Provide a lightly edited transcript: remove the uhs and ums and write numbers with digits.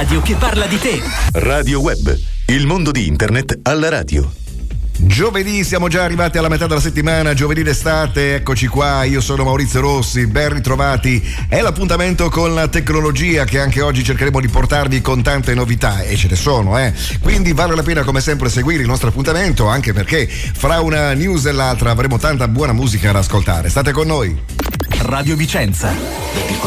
radio che parla di te. Radio Web, il mondo di internet alla radio. Giovedì, siamo già arrivati alla metà della settimana, giovedì d'estate, eccoci qua, io sono Maurizio Rossi, ben ritrovati. È l'appuntamento con la tecnologia che anche oggi cercheremo di portarvi con tante novità, e ce ne sono, quindi vale la pena come sempre seguire il nostro appuntamento, anche perché fra una news e l'altra avremo tanta buona musica da ascoltare. State con noi. Radio Vicenza.